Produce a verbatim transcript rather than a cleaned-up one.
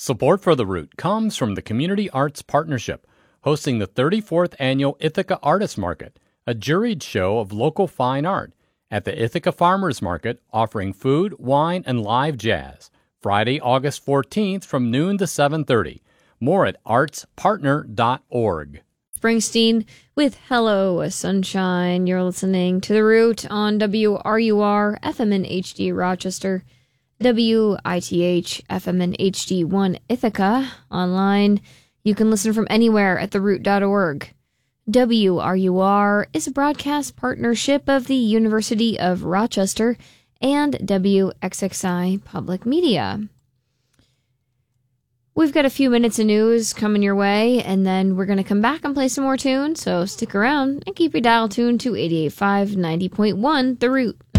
Support for The Root comes from the Community Arts Partnership, hosting the thirty-fourth Annual Ithaca Artist Market, a juried show of local fine art, at the Ithaca Farmers Market, offering food, wine, and live jazz. Friday, August fourteenth from noon to seven thirty. More at arts partner dot org. Springsteen with Hello Sunshine. You're listening to The Root on W R U R F M and H D Rochester, W I T H F M and H D one Ithaca. Online, you can listen from anywhere at the root dot org. W R U R is a broadcast partnership of the University of Rochester and W X X I Public Media. We've got a few minutes of news coming your way, and then we're going to come back and play some more tunes, so stick around and keep your dial tuned to eighty-eight point five, ninety point one The Root.